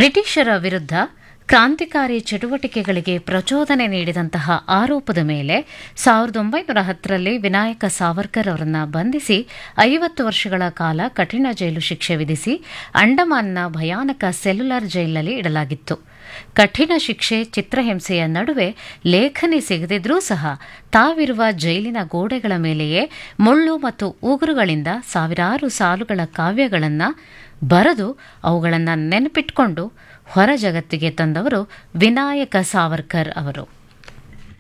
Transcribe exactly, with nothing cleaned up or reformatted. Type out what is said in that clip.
ಬ್ರಿಟಿಷರ ವಿರುದ್ಧ ಕ್ರಾಂತಿಕಾರಿ ಚಟುವಟಿಕೆಗಳಿಗೆ ಪ್ರಚೋದನೆ ನೀಡಿದಂತಹ ಆರೋಪದ ಮೇಲೆ ಸಾವಿರದ ಒಂಬೈನೂರ ಹತ್ತರಲ್ಲಿ ವಿನಾಯಕ ಸಾವರ್ಕರ್ ಅವರನ್ನು ಬಂಧಿಸಿ ಐವತ್ತು ವರ್ಷಗಳ ಕಾಲ ಕಠಿಣ ಜೈಲು ಶಿಕ್ಷೆ ವಿಧಿಸಿ ಅಂಡಮಾನ್ನ ಭಯಾನಕ ಸೆಲ್ಯುಲರ್ ಜೈಲಿನಲ್ಲಿ ಇಡಲಾಗಿತ್ತು. ಕಠಿಣ ಶಿಕ್ಷೆ, ಚಿತ್ರಹಿಂಸೆಯ ನಡುವೆ ಲೇಖನಿ ಸಿಗದಿದ್ರೂ ಸಹ ತಾವಿರುವ ಜೈಲಿನ ಗೋಡೆಗಳ ಮೇಲೆಯೇ ಮುಳ್ಳು ಮತ್ತು ಉಗುರುಗಳಿಂದ ಸಾವಿರಾರು ಸಾಲುಗಳ ಕಾವ್ಯಗಳನ್ನು ಬರೆದು ಅವುಗಳನ್ನು ನೆನಪಿಟ್ಕೊಂಡು ಹೊರ ಜಗತ್ತಿಗೆ ತಂದವರು ವಿನಾಯಕ ಸಾವರ್ಕರ್ ಅವರು.